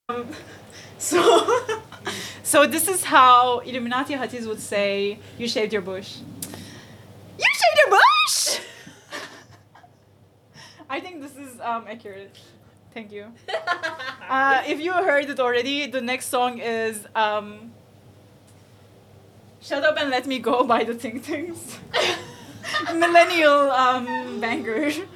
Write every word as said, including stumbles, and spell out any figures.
Um, so, so this is how Illuminati Hatis would say, "You shaved your bush." You shaved your bush. I think this is um, accurate. Thank you. Uh, if you heard it already, the next song is um, "Shut Up and Let Me Go" by the Ting Tings. Millennial um, banger.